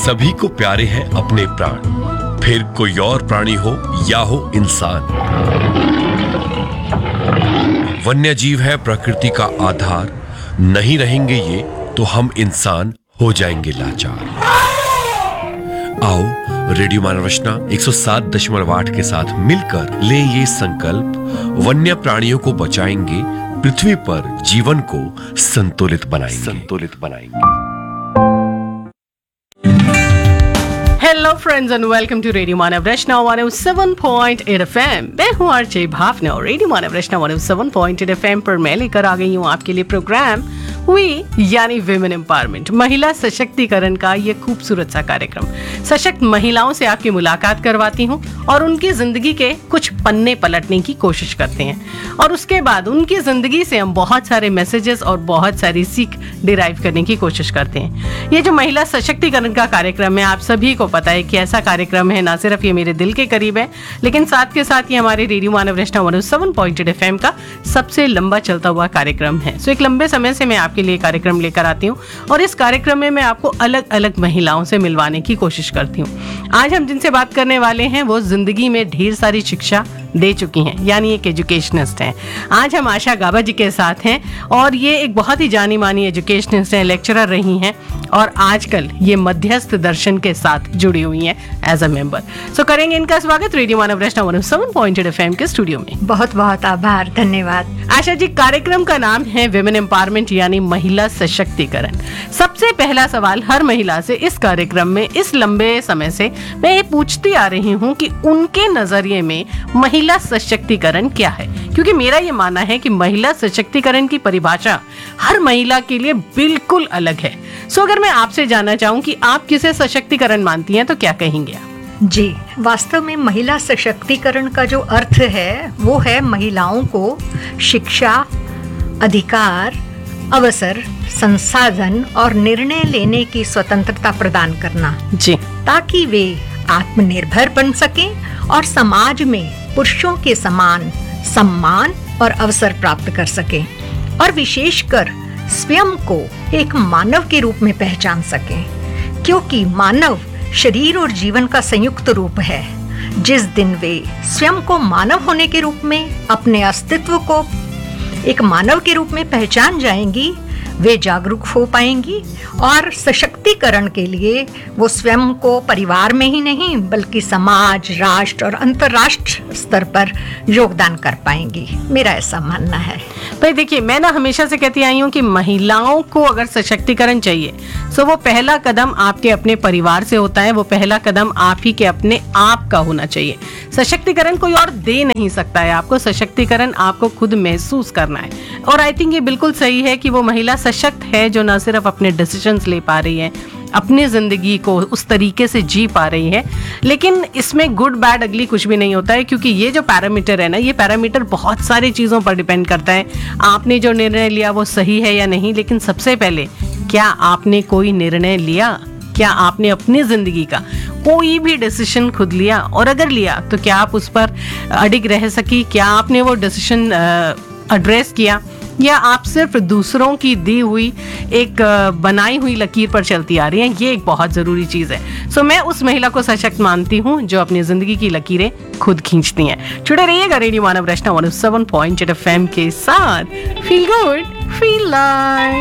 सभी को प्यारे हैं अपने प्राण, फिर कोई और प्राणी हो या हो इंसान। वन्य जीव है प्रकृति का आधार, नहीं रहेंगे ये तो हम इंसान हो जाएंगे लाचार। आओ रेडियो मानव रचना 107.8 के साथ मिलकर ले ये संकल्प, वन्य प्राणियों को बचाएंगे, पृथ्वी पर जीवन को संतुलित बनाएंगे। Hello friends and welcome to radio Manav Rachna 107.8 FM। मैं हूँ आरजे भावना और रेडियो मानव रचना 107.8 FM पर मैं लेकर आ गई हूँ आपके लिए प्रोग्राम वी यानी विमेन एम्पावरमेंट, महिला सशक्तिकरण का ये खूबसूरत सा कार्यक्रम। सशक्त महिलाओं से आपकी मुलाकात करवाती हूँ और उनकी जिंदगी के कुछ पन्ने पलटने की कोशिश करते हैं और उसके बाद उनकी जिंदगी से हम बहुत सारे मैसेजेस और बहुत सारी सीख डिराइव करने की कोशिश करते हैं। ये जो महिला सशक्तिकरण का कार्यक्रम है, आप सभी को पता है कि ऐसा कार्यक्रम है, ना सिर्फ ये मेरे दिल के करीब है लेकिन साथ के साथ ये हमारे रेडियो मानव रचना 107.8 FM का सबसे लंबा चलता हुआ कार्यक्रम है। सो एक लंबे समय से मैं आपके लिए कार्यक्रम लेकर आती हूँ और इस कार्यक्रम में मैं आपको अलग अलग महिलाओं से मिलवाने की कोशिश करती हूँ। आज हम जिनसे बात करने वाले हैं वो जिंदगी में ढेर सारी शिक्षा दे चुकी हैं, यानी एक एजुकेशनिस्ट हैं। आज हम आशा गाबा जी के साथ हैं और ये एक बहुत ही जानी मानी एजुकेशनिस्ट हैं, लेक्चरर रही हैं और आजकल ये मध्यस्थ दर्शन के साथ जुड़ी हुई हैं एज अ मेंबर। सो करेंगे इनका स्वागत रेडियो मानव रचना 107.8 FM के स्टूडियो में। बहुत बहुत आभार, धन्यवाद। आशा जी, कार्यक्रम का नाम है विमेन एम्पावरमेंट यानी महिला सशक्तिकरण। सबसे पहला सवाल हर महिला से इस कार्यक्रम में इस लंबे समय से मैं ये पूछती आ रही हूँ कि उनके नजरिए में महिला सशक्तिकरण क्या है, क्योंकि मेरा ये मानना है कि महिला सशक्तिकरण की परिभाषा हर महिला के लिए बिल्कुल अलग है। सो अगर मैं आपसे जानना चाहूँ कि आप किसे सशक्तिकरण मानती हैं तो क्या कहेंगे आप? जी, वास्तव में महिला सशक्तिकरण का जो अर्थ है वो है महिलाओं को शिक्षा, अधिकार, अवसर, संसाधन और निर्णय लेने की स्वतंत्रता प्रदान करना जी, ताकि वे आत्मनिर्भर बन सकें और समाज में पुरुषों के समान सम्मान और अवसर प्राप्त कर सकें और विशेषकर स्वयं को एक मानव के रूप में पहचान सकें, क्योंकि मानव शरीर और जीवन का संयुक्त रूप है। जिस दिन वे स्वयं को मानव होने के रूप में, अपने अस्तित्व को एक मानव के रूप में पहचान जाएंगी, वे जागरूक हो पाएंगी और सशक्तिकरण के लिए वो स्वयं को परिवार में ही नहीं बल्कि समाज, राष्ट्र और अंतर्राष्ट्रीय स्तर पर योगदान कर पाएंगी। मेरा ऐसा मानना है। भाई देखिए, मैं ना हमेशा से कहती आई हूँ कि महिलाओं को अगर सशक्तिकरण चाहिए तो वो पहला कदम आपके अपने परिवार से होता है, वो पहला कदम आप ही के अपने आप का होना चाहिए। सशक्तिकरण कोई और दे नहीं सकता है आपको, सशक्तिकरण आपको खुद महसूस करना है। और आई थिंक ये बिल्कुल सही है कि वो महिला सशक्त है जो न सिर्फ अपने डिसीजंस ले पा रही है, अपनी जिंदगी को उस तरीके से जी पा रही है, लेकिन इसमें गुड बैड अगली कुछ भी नहीं होता है, क्योंकि ये जो पैरामीटर है ना, ये पैरामीटर बहुत सारी चीज़ों पर डिपेंड करता है। आपने जो निर्णय लिया वो सही है या नहीं, लेकिन सबसे पहले क्या आपने कोई निर्णय लिया? क्या आपने अपनी जिंदगी का कोई भी डिसीजन खुद लिया? और अगर लिया तो क्या आप उस पर अडिग रह सकी? क्या आपने वो डिसीजन एड्रेस किया या आप सिर्फ दूसरों की दी हुई एक बनाई हुई लकीर पर चलती आ रही हैं? ये एक बहुत ज़रूरी चीज़ है। सो मैं उस महिला को सशक्त मानती हूँ जो अपनी ज़िंदगी की लकीरें खुद खींचती हैं। जुड़े रहिएगा रेडियो मानव रचना 107.8 FM के साथ। Feel good, feel like.